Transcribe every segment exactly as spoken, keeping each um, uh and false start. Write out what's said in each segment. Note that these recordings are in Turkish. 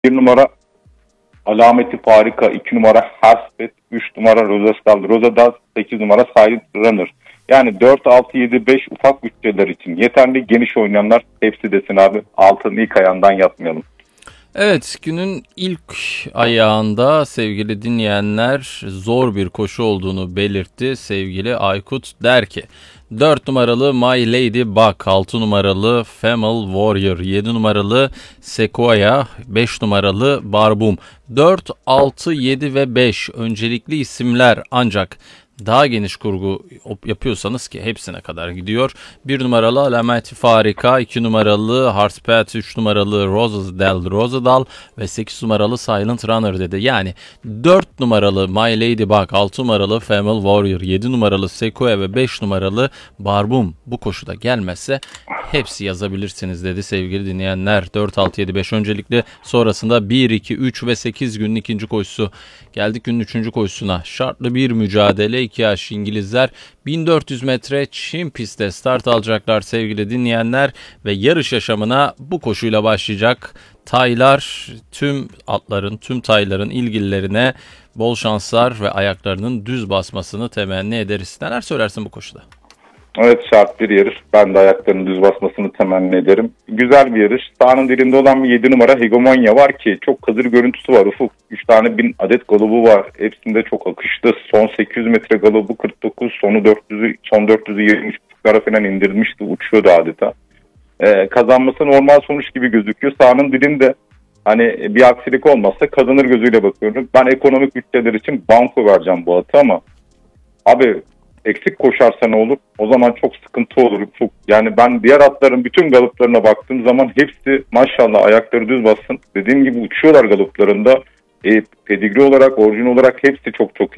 bir numara Alameti Farika, iki numara Herspet, üç numara Rosastal, Rosadas, sekiz numara Silent Runner. Yani dört, altı, yedi, beş ufak bütçeler için yeterli, geniş oynayanlar hepsi desin abi. Altının ilk ayağından yatmayalım. Evet, günün ilk ayağında sevgili dinleyenler zor bir koşu olduğunu belirtti. Sevgili Aykut der ki dört numaralı My Lady Buck, altı numaralı Female Warrior, yedi numaralı Sequoia, beş numaralı Barbum. dört, altı, yedi ve beş öncelikli isimler, ancak daha geniş kurgu yapıyorsanız ki hepsine kadar gidiyor. bir numaralı Alameti Farika, iki numaralı Harspet, üç numaralı Rosedal, Rosedal ve sekiz numaralı Silent Runner dedi. Yani dört numaralı My Lady Buck, altı numaralı Female Warrior, yedi numaralı Sequoia ve beş numaralı Barbum bu koşuda gelmezse hepsi yazabilirsiniz dedi sevgili dinleyenler. dört, altı, yedi, beş öncelikli, sonrasında bir, iki, üç ve sekiz günün ikinci koşusu. Geldik günün üçüncü koşusuna. Şartlı bir mücadele, iki yaş İngilizler bin dört yüz metre çim pistte start alacaklar sevgili dinleyenler ve yarış yaşamına bu koşuyla başlayacak taylar. Tüm atların, tüm tayların ilgililerine bol şanslar ve ayaklarının düz basmasını temenni ederiz. Neler söylersin bu koşuda? Evet, şart bir yarış. Ben de ayaklarının düz basmasını temenni ederim. Güzel bir yarış. Sahanın dilinde olan bir yedi numara Hegemonya var ki çok hazır görüntüsü var Ufuk. üç tane bin adet galobu var. Hepsinde çok akışlı. Son sekiz yüz metre galobu kırk dokuz, sonu dört yüzü, son dört yüzü yirmi üçlere falan indirmişti. Uçuyordu adeta. Ee, kazanması normal sonuç gibi gözüküyor. Sahanın dilinde hani bir aksilik olmazsa kazanır gözüyle bakıyorum. Ben ekonomik bütçeler için banko vereceğim bu atı ama abi eksik koşarsa ne olur? O zaman çok sıkıntı olur. Çok, yani ben diğer atların bütün galoplarına baktığım zaman hepsi maşallah ayakları düz bassın. Dediğim gibi uçuyorlar galoplarında. E, pedigri olarak, orijin olarak hepsi çok çok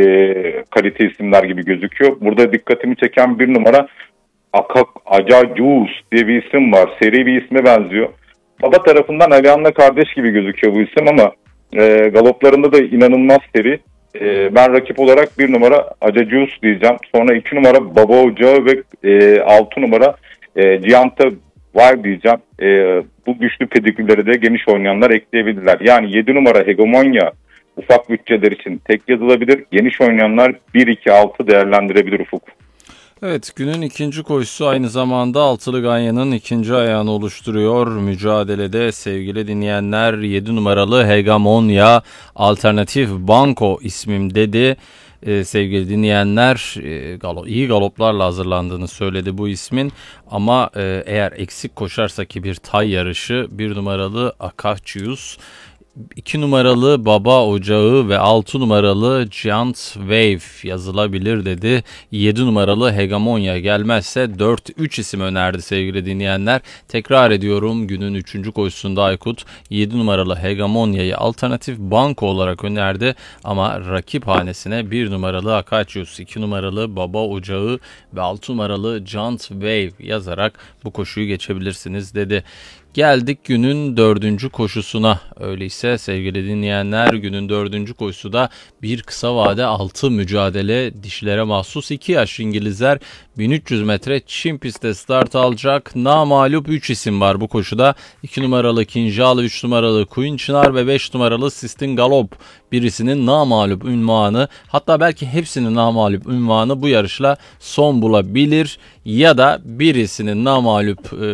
e, kalite isimler gibi gözüküyor. Burada dikkatimi çeken bir numara Akak Acacus diye bir isim var. Seri bir isme benziyor. Baba tarafından Alian'la kardeş gibi gözüküyor bu isim ama e, galoplarında da inanılmaz seri. Ben rakip olarak bir numara Acacus diyeceğim. Sonra iki numara Baba Ocağı ve e, altı numara e, Gianta var diyeceğim. E, bu güçlü pedigrileri de geniş oynayanlar ekleyebilirler. Yani yedi numara Hegemonya ufak bütçeler için tek yazılabilir. Geniş oynayanlar bir, iki, altı değerlendirebilir Ufuk. Evet, günün ikinci koşusu aynı zamanda altılı ganyanın ikinci ayağını oluşturuyor. Mücadelede sevgili dinleyenler yedi numaralı Hegemonya Alternatif Banko ismim dedi. Ee, sevgili dinleyenler e, galo, iyi galoplarla hazırlandığını söyledi bu ismin. Ama e, eğer eksik koşarsa ki bir tay yarışı, bir numaralı Akachius, iki numaralı Baba Ocağı ve altı numaralı Giant Wave yazılabilir dedi. yedi numaralı Hegemonya gelmezse dört üç isim önerdi sevgili dinleyenler. Tekrar ediyorum, günün üçüncü koşusunda Aykut yedi numaralı Hegemonya'yı alternatif banko olarak önerdi. Ama rakip hanesine bir numaralı Akachius, iki numaralı Baba Ocağı ve altı numaralı Giant Wave yazarak bu koşuyu geçebilirsiniz dedi. Geldik günün dördüncü koşusuna. Öyleyse sevgili dinleyenler, günün dördüncü koşusu da bir kısa vade altı mücadele, dişilere mahsus iki yaş İngilizler bin üç yüz metre çim pistte start alacak. Namağlup üç isim var bu koşuda. iki numaralı Kinjal, üç numaralı Queen Çınar ve beş numaralı Sistin Galop. Birisinin namağlup ünvanı, hatta belki hepsinin namağlup ünvanı bu yarışla son bulabilir ya da birisinin namağlup e,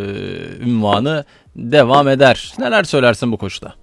ünvanı devam eder. Neler söylersin bu koşuda?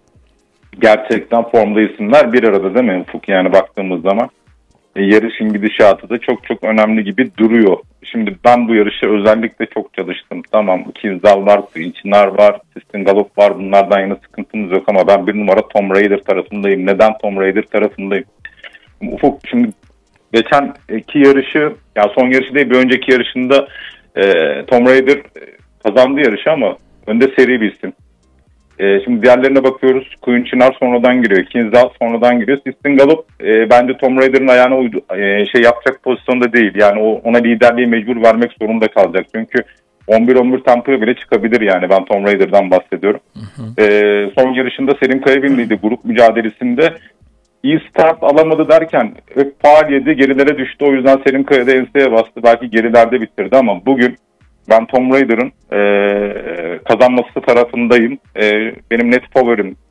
Gerçekten formda isimler bir arada değil mi Ufuk? Yani baktığımız zaman e, yarışın gidişatı da çok çok önemli gibi duruyor. Şimdi ben bu yarışa özellikle çok çalıştım. Tamam, Kinzal var, Çınar var, Sistin Galop var. Bunlardan yana sıkıntımız yok ama ben bir numara Tom Raider tarafındayım. Neden Tom Raider tarafındayım? Ufuk, şimdi geçen iki yarışı, ya son yarışı değil bir önceki yarışında e, Tom Raider kazandı yarışı ama önde seri bir isim. E, şimdi diğerlerine bakıyoruz. Queen Çınar sonradan giriyor. Kinzal sonradan giriyor. Sistin Galop e, bence Tom Raider'ın ayağına uydu, e, şey yapacak pozisyonda değil. Yani o, ona liderliği mecbur vermek zorunda kalacak. Çünkü on bir on bir tempoya bile çıkabilir yani. Ben Tom Raider'dan bahsediyorum. Hı hı. E, son yarışında Selim Kayabildi'ydi grup mücadelesinde. İyi start alamadı derken faal yedi, gerilere düştü. O yüzden Selim Kaya da enseye bastı. Belki gerilerde bitirdi ama bugün ben Tom Raider'ın e, kazanması tarafındayım. E, benim net favorim